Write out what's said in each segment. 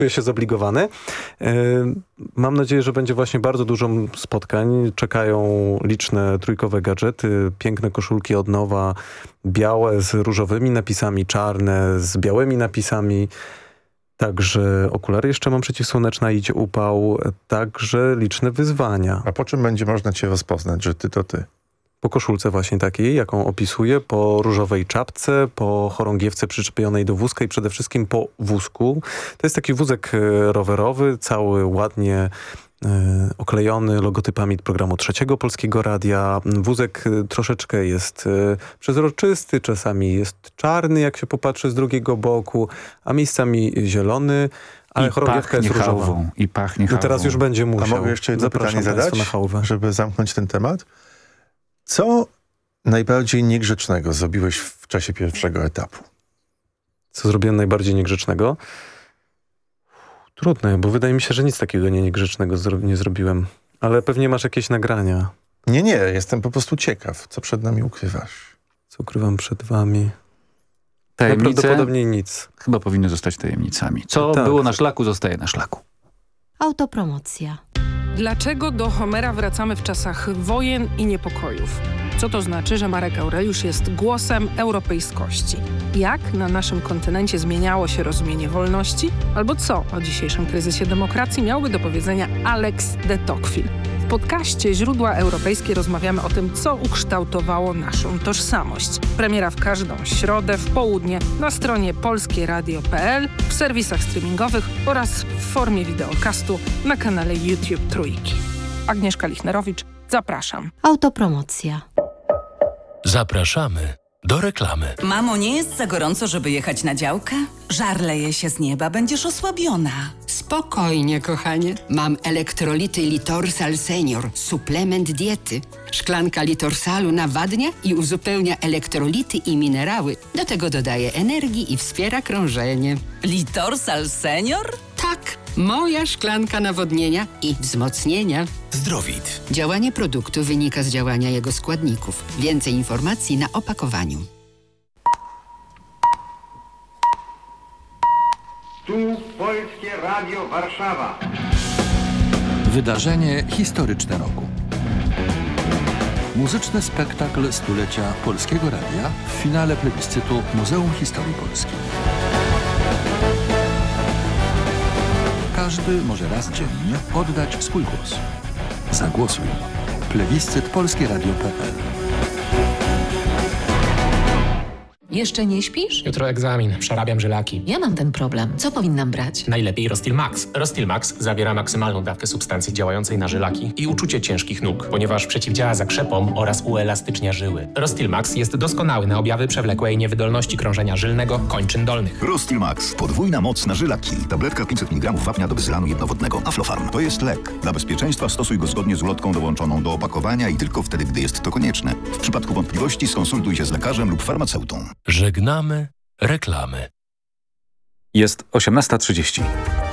Czuję się zobligowany. Mam nadzieję, że będzie właśnie bardzo dużo spotkań. Czekają liczne trójkowe gadżety, piękne koszulki od nowa, białe z różowymi napisami, czarne z białymi napisami. Także okulary jeszcze mam przeciwsłoneczne, idzie upał, także liczne wyzwania. A po czym będzie można cię rozpoznać, że ty to ty? Po koszulce właśnie takiej, jaką opisuję, po różowej czapce, po chorągiewce przyczepionej do wózka i przede wszystkim po wózku. To jest taki wózek rowerowy, cały ładnie oklejony logotypami programu Trzeciego Polskiego Radia. Wózek troszeczkę jest przezroczysty, czasami jest czarny, jak się popatrzy z drugiego boku, a miejscami zielony. Ale chorągiewka jest różowa. I pachnie chałwą. No teraz już będzie musiał. A mogę jeszcze jedno pytanie zadać, na chałwę, żeby zamknąć ten temat? Co najbardziej niegrzecznego zrobiłeś w czasie pierwszego etapu? Co zrobiłem najbardziej niegrzecznego? Trudne, bo wydaje mi się, że nic takiego niegrzecznego nie zrobiłem. Ale pewnie masz jakieś nagrania. Nie, jestem po prostu ciekaw, co przed nami ukrywasz. Co ukrywam przed wami? Tajemnice Najprawdopodobniej nic. chyba powinny zostać tajemnicami. Co Tak. było na szlaku, zostaje na szlaku. Autopromocja. Dlaczego do Homera wracamy w czasach wojen i niepokojów? Co to znaczy, że Marek Aureliusz jest głosem europejskości? Jak na naszym kontynencie zmieniało się rozumienie wolności? Albo co o dzisiejszym kryzysie demokracji miałby do powiedzenia Alex de Tocqueville? W podcaście Źródła Europejskie rozmawiamy o tym, co ukształtowało naszą tożsamość. Premiera w każdą środę w południe na stronie polskieradio.pl, w serwisach streamingowych oraz w formie wideokastu na kanale YouTube Trójki. Agnieszka Lichnerowicz, zapraszam. Autopromocja. Zapraszamy do reklamy. Mamo, nie jest za gorąco, żeby jechać na działkę? Żar leje się z nieba, będziesz osłabiona. Spokojnie, kochanie. Mam elektrolity Litorsal Senior, suplement diety. Szklanka Litorsalu nawadnia i uzupełnia elektrolity i minerały. Do tego dodaje energii i wspiera krążenie. Litorsal Senior? Tak, moja szklanka nawodnienia i wzmocnienia. Zdrowit. Działanie produktu wynika z działania jego składników. Więcej informacji na opakowaniu. Tu Polskie Radio Warszawa. Wydarzenie historyczne roku. Muzyczny spektakl stulecia Polskiego Radia w finale plebiscytu Muzeum Historii Polski. Każdy może raz dziennie oddać swój głos. Zagłosuj. Plebiscyt polskieradio.pl. Jeszcze nie śpisz? Jutro egzamin, przerabiam żylaki. Ja mam ten problem. Co powinnam brać? Najlepiej Rostil Max. Rostil Max zawiera maksymalną dawkę substancji działającej na żylaki i uczucie ciężkich nóg, ponieważ przeciwdziała zakrzepom oraz uelastycznia żyły. Rostil Max jest doskonały na objawy przewlekłej niewydolności krążenia żylnego kończyn dolnych. Rostil Max. Podwójna moc na żylaki. Tabletka 500 mg wapnia do bezylanu jednowodnego. Aflofarm. To jest lek. Dla bezpieczeństwa stosuj go zgodnie z ulotką dołączoną do opakowania i tylko wtedy, gdy jest to konieczne. W przypadku wątpliwości skonsultuj się z lekarzem lub farmaceutą. Żegnamy reklamy. Jest 18:30.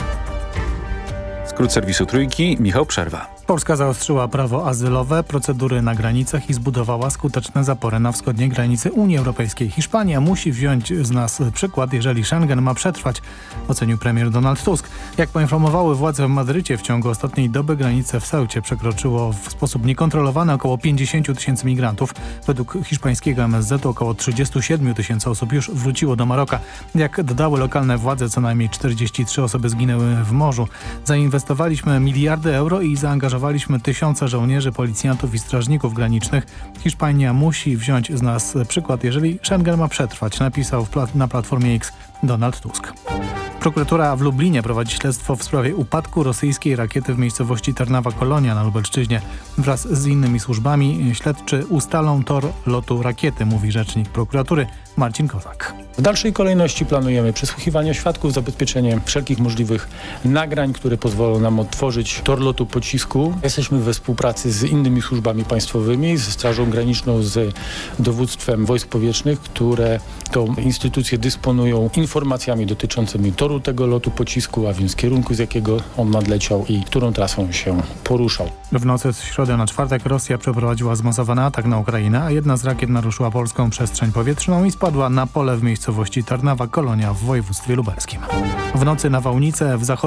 Skrót serwisu Trójki, Michał Przerwa. Polska zaostrzyła prawo azylowe, procedury na granicach i zbudowała skuteczne zapory na wschodniej granicy Unii Europejskiej. Hiszpania musi wziąć z nas przykład, jeżeli Schengen ma przetrwać, ocenił premier Donald Tusk. Jak poinformowały władze w Madrycie, w ciągu ostatniej doby granice w Ceucie przekroczyło w sposób niekontrolowany około 50 000 migrantów. Według hiszpańskiego MSZ około 37 000 osób już wróciło do Maroka. Jak dodały lokalne władze, co najmniej 43 osoby zginęły w morzu. Zainwestowaliśmy miliardy euro i zaangażowaliśmy tysiące żołnierzy, policjantów i strażników granicznych. Hiszpania musi wziąć z nas przykład, jeżeli Schengen ma przetrwać, napisał na Platformie X Donald Tusk. Prokuratura w Lublinie prowadzi śledztwo w sprawie upadku rosyjskiej rakiety w miejscowości Tarnawa-Kolonia na Lubelszczyźnie. Wraz z innymi służbami śledczy ustalą tor lotu rakiety, mówi rzecznik prokuratury Marcin Kozak. W dalszej kolejności planujemy przesłuchiwanie świadków, zabezpieczenie wszelkich możliwych nagrań, które pozwolą nam odtworzyć tor lotu pocisku. Jesteśmy we współpracy z innymi służbami państwowymi, ze Strażą Graniczną, z dowództwem wojsk powietrznych, które to instytucje dysponują informacjami dotyczącymi toru tego lotu pocisku, a więc kierunku, z jakiego on nadleciał i którą trasą się poruszał. W nocy z środy na czwartek Rosja przeprowadziła zmasowany atak na Ukrainę, a jedna z rakiet naruszyła polską przestrzeń powietrzną i spadła na pole w miejscowości miejscowości Tarnawa Kolonia w województwie lubelskim. W nocy nawałnice w zachodniej